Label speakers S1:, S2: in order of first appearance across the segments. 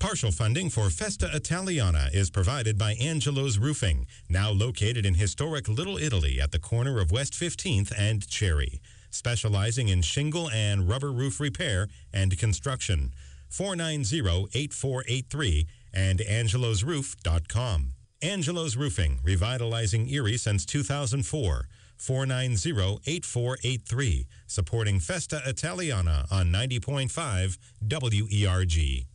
S1: Partial funding for Festa Italiana is provided by Angelo's Roofing, now located in historic Little Italy at the corner of West 15th and Cherry, specializing in shingle and rubber roof repair and construction. 490-8483 and angelosroof.com. Angelo's Roofing, revitalizing Erie since 2004. 490-8483, supporting Festa Italiana on 90.5 WERG.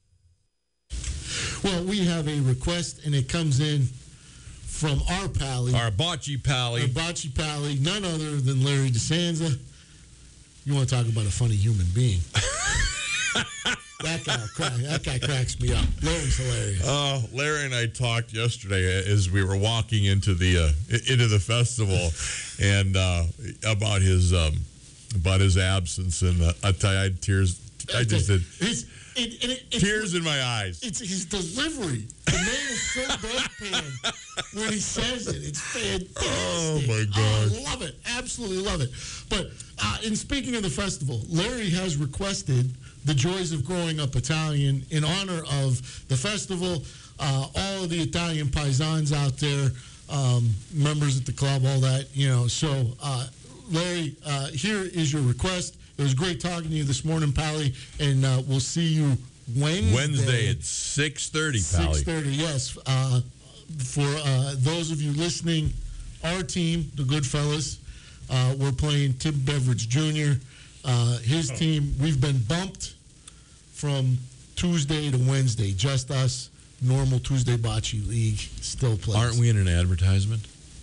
S2: Well, we have a request, and it comes in from our pally.
S3: Our bocce pally.
S2: Our bocce pally, none other than Larry DeSanza. You want to talk about a funny human being. That guy cracks me up. Larry's hilarious.
S3: Larry and I talked yesterday as we were walking into the festival, and about his absence, and I had tears. I just said tears in my eyes.
S2: It's his delivery. The man is so deadpan when he says it. It's fantastic.
S3: Oh my God!
S2: I love it. Absolutely love it. But in speaking of the festival, Larry has requested The Joys of Growing Up Italian in honor of the festival. All of the Italian paisans out there, members at the club, all that, So, Larry, here is your request. It was great talking to you this morning, Pally, and we'll see you Wednesday
S3: at 6:30, Pally.
S2: 6:30, yes. For those of you listening, our team, the Goodfellas, we're playing Tim Beveridge Jr., his team. We've been bumped from Tuesday to Wednesday. Just us, normal Tuesday Bocce League still plays.
S3: Aren't we in an advertisement?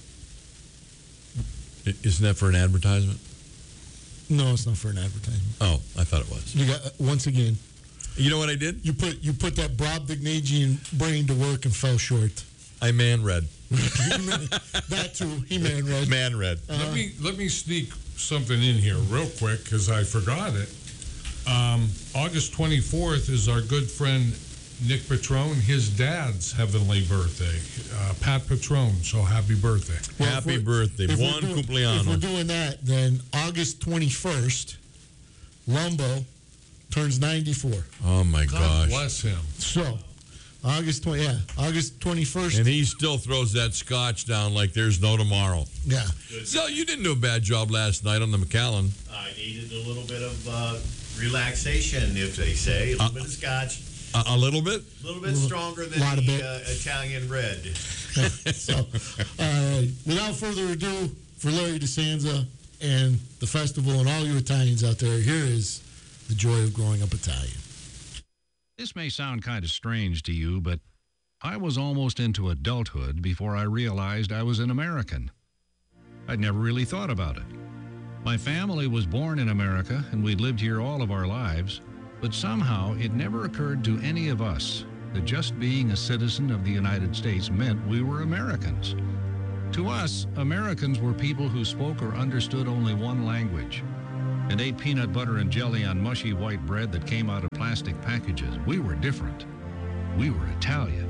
S3: Isn't that for an advertisement?
S2: No, it's not for an advertisement.
S3: Oh, I thought it was.
S2: You got, once again.
S3: You know what I did?
S2: You put that Bob Dignagian brain to work and fell short.
S3: I man-read.
S2: That too. He man-read.
S3: Man-read.
S4: Let me sneak something in here real quick because I forgot it. August 24th is our good friend Nick Petrone, his dad's heavenly birthday. Pat Petrone, so happy birthday.
S3: Well, happy birthday. Buon cumpleaños.
S2: If we're doing that, then August 21st, Lumbo turns 94.
S3: Oh, my gosh.
S4: God bless him.
S2: So, August 21st.
S3: And he still throws that scotch down like there's no tomorrow.
S2: Yeah.
S3: So, you didn't do a bad job last night on the McAllen.
S5: I needed a little bit of relaxation, if they say. A little bit of scotch.
S3: A little bit?
S5: A little bit stronger than the Italian red.
S2: So, without further ado, for Larry DeSanza and the festival and all you Italians out there, here is The Joy of Growing Up Italian.
S6: This may sound kind of strange to you, but I was almost into adulthood before I realized I was an American. I'd never really thought about it. My family was born in America, and we'd lived here all of our lives. But somehow it never occurred to any of us that just being a citizen of the United States meant we were Americans. To us, Americans were people who spoke or understood only one language and ate peanut butter and jelly on mushy white bread that came out of plastic packages. We were different. We were Italian.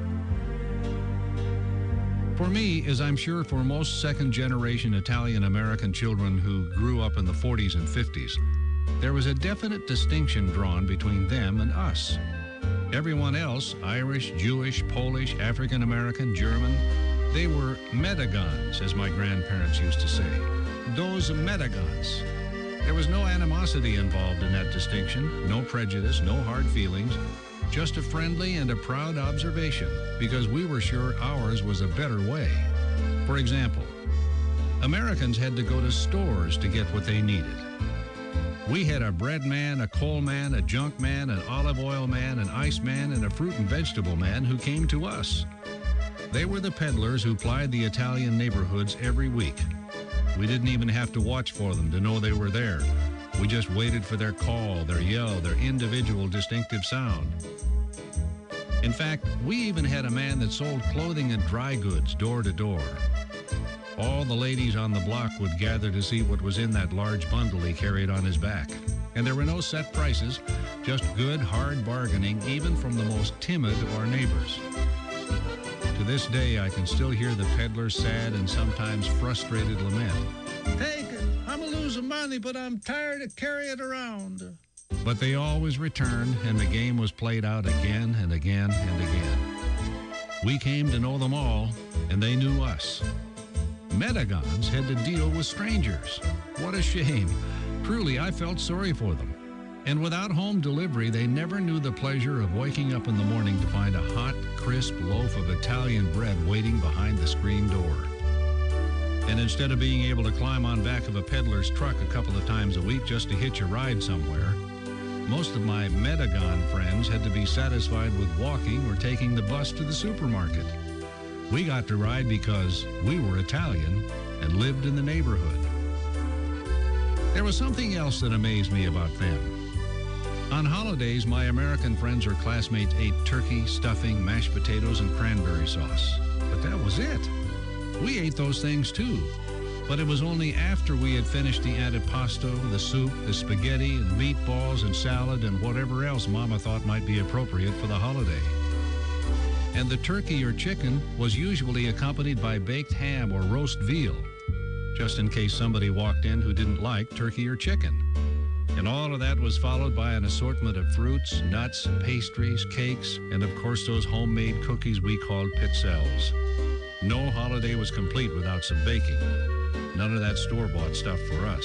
S6: For me, as I'm sure for most second-generation Italian-American children who grew up in the 40s and 50s, there was a definite distinction drawn between them and us. Everyone else, Irish, Jewish, Polish, African-American, German, they were Medagons, as my grandparents used to say. Those Medagons. There was no animosity involved in that distinction, no prejudice, no hard feelings, just a friendly and a proud observation, because we were sure ours was a better way. For example, Americans had to go to stores to get what they needed. We had a bread man, a coal man, a junk man, an olive oil man, an ice man, and a fruit and vegetable man who came to us. They were the peddlers who plied the Italian neighborhoods every week. We didn't even have to watch for them to know they were there. We just waited for their call, their yell, their individual distinctive sound. In fact, we even had a man that sold clothing and dry goods door to door. All the ladies on the block would gather to see what was in that large bundle he carried on his back. And there were no set prices, just good, hard bargaining, even from the most timid of our neighbors. To this day, I can still hear the peddler's sad and sometimes frustrated lament. Hey, I'm a losing money, but I'm tired of carrying it around. But they always returned, and the game was played out again and again and again. We came to know them all, and they knew us. Medagons had to deal with strangers. What a shame. Truly, I felt sorry for them. And without home delivery, they never knew the pleasure of waking up in the morning to find a hot, crisp loaf of Italian bread waiting behind the screen door. And instead of being able to climb on back of a peddler's truck a couple of times a week just to hitch a ride somewhere, most of my Medagon friends had to be satisfied with walking or taking the bus to the supermarket. We got to ride because we were Italian and lived in the neighborhood. There was something else that amazed me about them. On holidays, my American friends or classmates ate turkey, stuffing, mashed potatoes, and cranberry sauce. But that was it. We ate those things too. But it was only after we had finished the antipasto, the soup, the spaghetti, and meatballs, and salad, and whatever else Mama thought might be appropriate for the holiday. And the turkey or chicken was usually accompanied by baked ham or roast veal, just in case somebody walked in who didn't like turkey or chicken. And all of that was followed by an assortment of fruits, nuts, pastries, cakes, and of course those homemade cookies we called pizzelles. No holiday was complete without some baking. None of that store-bought stuff for us.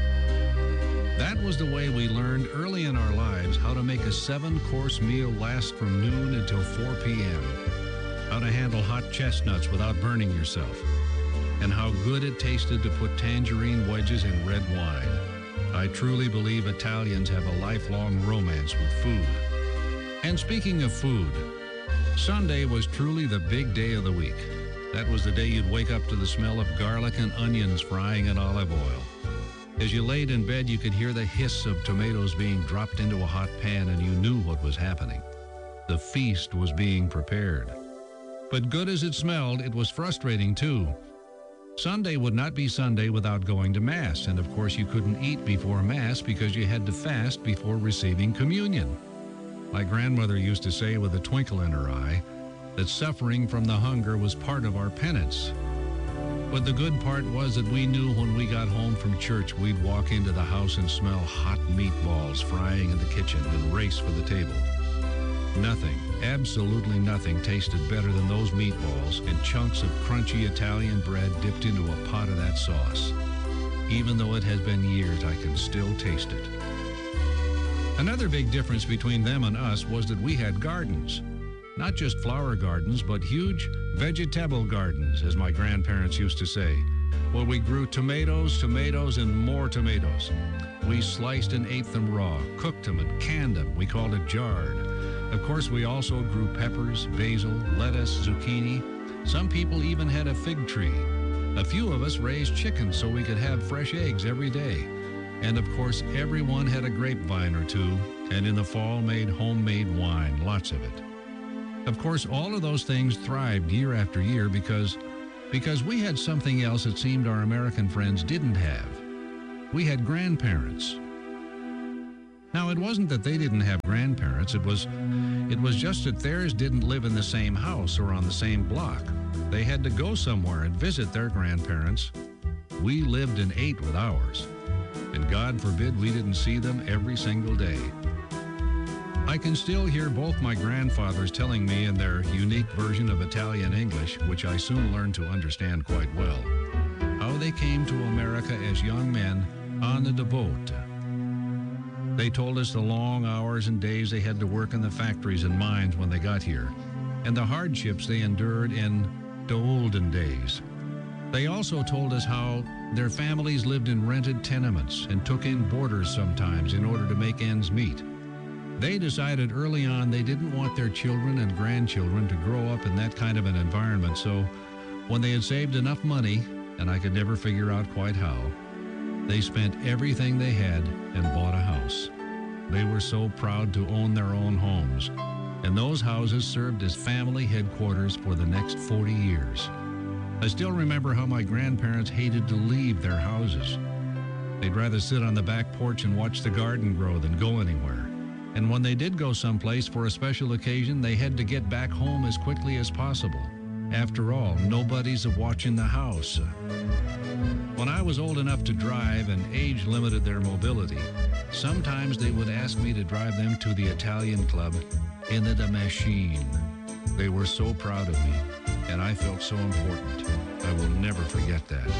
S6: That was the way we learned early in our lives how to make a 7-course meal last from noon until 4 p.m., how to handle hot chestnuts without burning yourself, and how good it tasted to put tangerine wedges in red wine. I truly believe Italians have a lifelong romance with food. And speaking of food, Sunday was truly the big day of the week. That was the day you'd wake up to the smell of garlic and onions frying in olive oil. As you laid in bed, you could hear the hiss of tomatoes being dropped into a hot pan, and you knew what was happening. The feast was being prepared. But good as it smelled, it was frustrating too. Sunday would not be Sunday without going to Mass, and of course you couldn't eat before Mass because you had to fast before receiving communion. My grandmother used to say with a twinkle in her eye that suffering from the hunger was part of our penance. But the good part was that we knew when we got home from church, we'd walk into the house and smell hot meatballs frying in the kitchen and race for the table. Nothing, absolutely nothing tasted better than those meatballs and chunks of crunchy Italian bread dipped into a pot of that sauce. Even though it has been years, I can still taste it. Another big difference between them and us was that we had gardens. Not just flower gardens, but huge vegetable gardens, as my grandparents used to say, where we grew tomatoes, and more tomatoes. We sliced and ate them raw, cooked them and canned them. We called it jarred. Of course, we also grew peppers, basil, lettuce, zucchini. Some people even had a fig tree. A few of us raised chickens so we could have fresh eggs every day. And of course, everyone had a grapevine or two, and in the fall made homemade wine, lots of it. Of course, all of those things thrived year after year because we had something else it seemed our American friends didn't have. We had grandparents. Now, it wasn't that they didn't have grandparents. It was just that theirs didn't live in the same house or on the same block. They had to go somewhere and visit their grandparents. We lived and ate with ours. And God forbid we didn't see them every single day. I can still hear both my grandfathers telling me in their unique version of Italian English, which I soon learned to understand quite well, how they came to America as young men on the boat. They told us the long hours and days they had to work in the factories and mines when they got here, and the hardships they endured in the olden days. They also told us how their families lived in rented tenements and took in boarders sometimes in order to make ends meet. They decided early on they didn't want their children and grandchildren to grow up in that kind of an environment, so when they had saved enough money, and I could never figure out quite how, they spent everything they had and bought a house. They were so proud to own their own homes, and those houses served as family headquarters for the next 40 years. I still remember how my grandparents hated to leave their houses. They'd rather sit on the back porch and watch the garden grow than go anywhere. And when they did go someplace for a special occasion, they had to get back home as quickly as possible. After all, nobody's watching the house. When I was old enough to drive and age limited their mobility, sometimes they would ask me to drive them to the Italian club in the machine. They were so proud of me, and I felt so important. I will never forget that.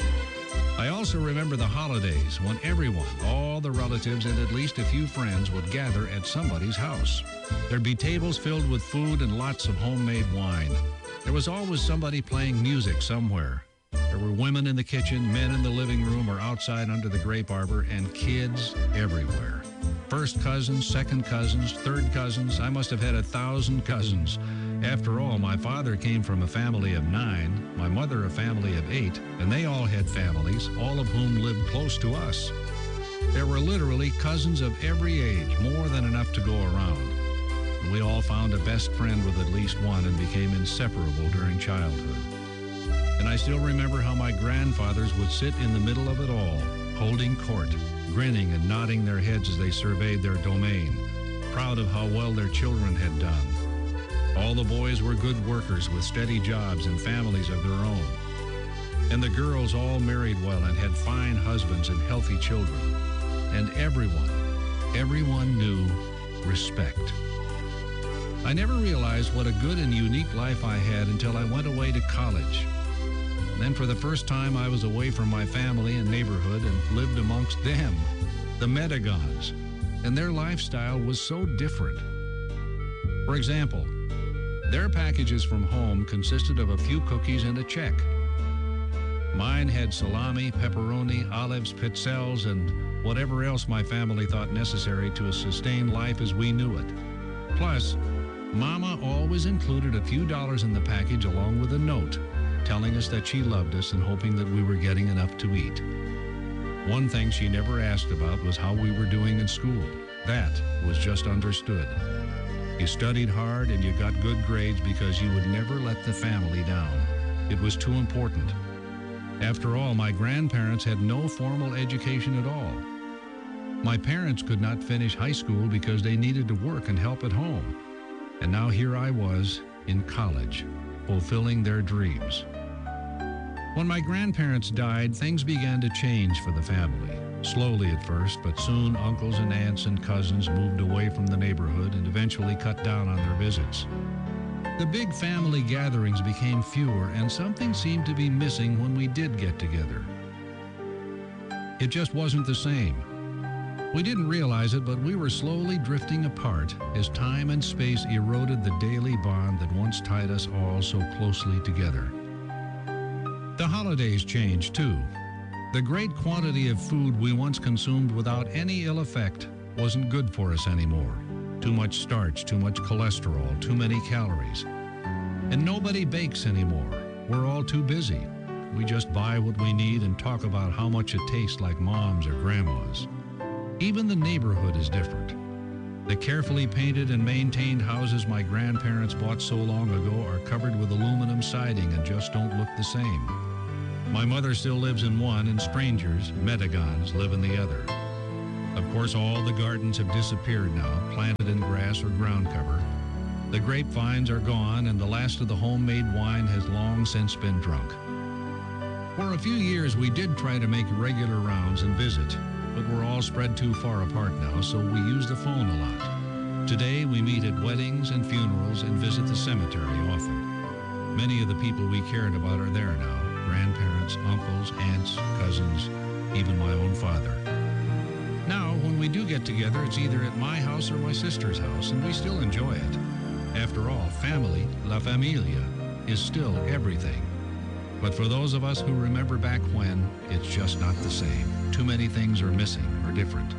S6: I also remember the holidays when everyone, all the relatives and at least a few friends would gather at somebody's house. There'd be tables filled with food and lots of homemade wine. There was always somebody playing music somewhere. There were women in the kitchen, men in the living room or outside under the grape arbor, and kids everywhere. First cousins, second cousins, third cousins. I must have had 1,000 cousins. After all, my father came from a family of 9, my mother a family of 8, and they all had families, all of whom lived close to us. There were literally cousins of every age, more than enough to go around. We all found a best friend with at least one and became inseparable during childhood. And I still remember how my grandfathers would sit in the middle of it all, holding court, grinning and nodding their heads as they surveyed their domain, proud of how well their children had done. All the boys were good workers with steady jobs and families of their own. And the girls all married well and had fine husbands and healthy children. And everyone knew respect. I never realized what a good and unique life I had until I went away to college. Then for the first time, I was away from my family and neighborhood and lived amongst them, the Medagons, and their lifestyle was so different. For example, their packages from home consisted of a few cookies and a check. Mine had salami, pepperoni, olives, pizzelles, and whatever else my family thought necessary to sustain life as we knew it. Plus, Mama always included a few dollars in the package along with a note, telling us that she loved us and hoping that we were getting enough to eat. One thing she never asked about was how we were doing in school. That was just understood. You studied hard and you got good grades because you would never let the family down. It was too important. After all, my grandparents had no formal education at all. My parents could not finish high school because they needed to work and help at home. And now here I was in college, fulfilling their dreams. When my grandparents died, things began to change for the family. Slowly at first, but soon uncles and aunts and cousins moved away from the neighborhood and eventually cut down on their visits. The big family gatherings became fewer, and something seemed to be missing when we did get together. It just wasn't the same. We didn't realize it, but we were slowly drifting apart as time and space eroded the daily bond that once tied us all so closely together. The holidays changed, too. The great quantity of food we once consumed without any ill effect wasn't good for us anymore. Too much starch, too much cholesterol, too many calories. And nobody bakes anymore. We're all too busy. We just buy what we need and talk about how much it tastes like mom's or grandma's. Even the neighborhood is different. The carefully painted and maintained houses my grandparents bought so long ago are covered with aluminum siding and just don't look the same. My mother still lives in one, and strangers, Medagons, live in the other. Of course, all the gardens have disappeared now, planted in grass or ground cover. The grapevines are gone, and the last of the homemade wine has long since been drunk. For a few years, we did try to make regular rounds and visit, but we're all spread too far apart now, so we use the phone a lot. Today, we meet at weddings and funerals and visit the cemetery often. Many of the people we cared about are there now. Grandparents, uncles, aunts, cousins, even my own father. Now, when we do get together, it's either at my house or my sister's house, and we still enjoy it. After all, family, la familia, is still everything. But for those of us who remember back when, it's just not the same. Too many things are missing or different.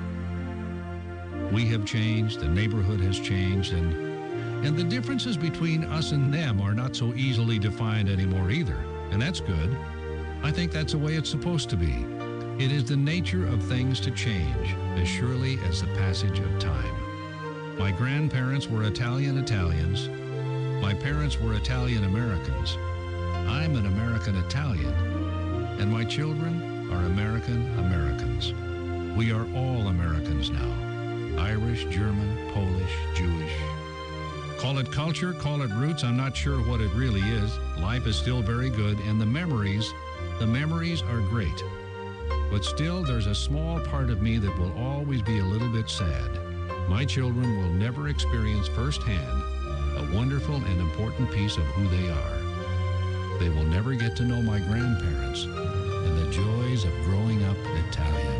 S6: We have changed, the neighborhood has changed, and the differences between us and them are not so easily defined anymore either. And that's good. I think that's the way it's supposed to be. It is the nature of things to change, as surely as the passage of time. My grandparents were Italians. My parents were Italian-Americans. I'm an American-Italian. And my children are American-Americans. We are all Americans now. Irish, German, Polish, Jewish. Call it culture, call it roots, I'm not sure what it really is. Life is still very good, and the memories are great. But still, there's a small part of me that will always be a little bit sad. My children will never experience firsthand a wonderful and important piece of who they are. They will never get to know my grandparents and the joys of growing up Italian.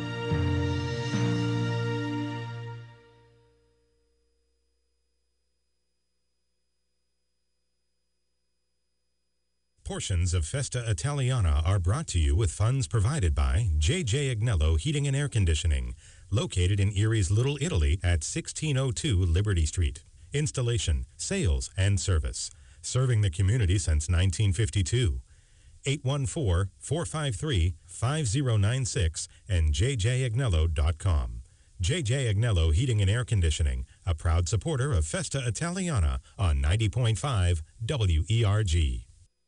S1: Portions of Festa Italiana are brought to you with funds provided by J.J. Agnello Heating and Air Conditioning, located in Erie's Little Italy at 1602 Liberty Street. Installation, sales, and service. Serving the community since 1952. 814-453-5096 and jjagnello.com. J.J. Agnello Heating and Air Conditioning, a proud supporter of Festa Italiana on 90.5 WERG.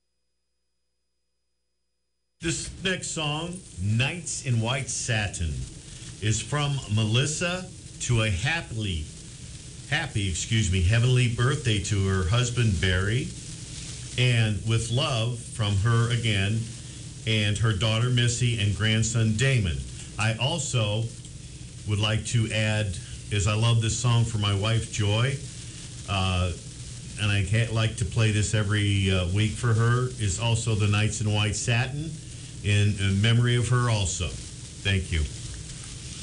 S5: This next song, Nights in White Satin, is from Melissa to a happy, heavenly birthday to her husband, Barry, and with love from her again, and her daughter, Missy, and grandson, Damon. I also would like to add, as I love this song for my wife, Joy, and I like to play this every week for her, is also the Nights in White Satin, in memory of her also. Thank you.